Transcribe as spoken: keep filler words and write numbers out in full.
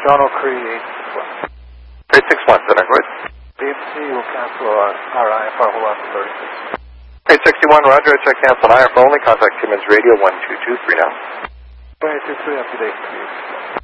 Donald Cree, eight six one. eight six one, then I go ahead. D M C will cancel our, our I F R, hold on to thirty-six. eight sixty-one, Roger, check cancel I F R only, contact Siemens Radio one two two three now. one two two three, up to date, please.